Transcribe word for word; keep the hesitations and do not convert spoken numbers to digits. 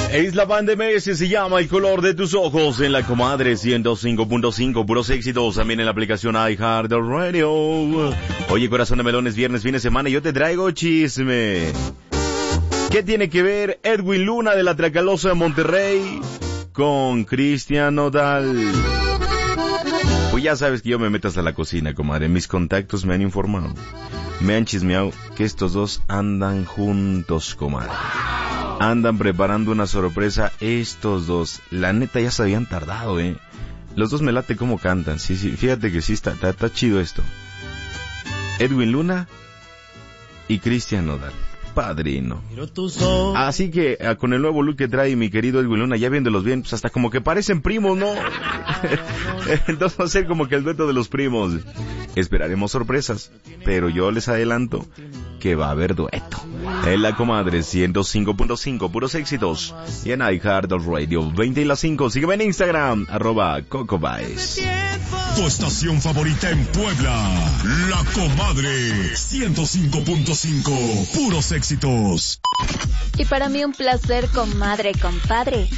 Es la banda M S, se llama El color de tus ojos en la comadre ciento cinco punto cinco, puros éxitos, también en la aplicación iHeartRadio. Oye, corazón de melones, viernes, fin de semana, y yo te traigo chisme. ¿Qué tiene que ver Edwin Luna de la Tracalosa de Monterrey con Cristian Nodal? Pues ya sabes que yo me meto hasta la cocina, comadre. Mis contactos me han informado, me han chismeado que estos dos andan juntos, comadre. Andan preparando una sorpresa estos dos. La neta ya se habían tardado, eh. Los dos me late cómo cantan. Sí, sí, fíjate que sí está, está, está chido esto. Edwin Luna y Cristian Nodal. Padrino. Así que con el nuevo look que trae mi querido Edwin Luna, ya viéndolos bien, pues hasta como que parecen primos, ¿no? Entonces va a ser como que el dueto de los primos. Esperaremos sorpresas, pero yo les adelanto que va a haber dueto. En la comadre ciento cinco punto cinco, puros éxitos. Y en iHeartRadio, veinte y las cinco. Sígueme en Instagram, arroba Coco Baez. Tu estación favorita en Puebla, La Comadre ciento cinco punto cinco, puros éxitos. Y para mí un placer, comadre, compadre.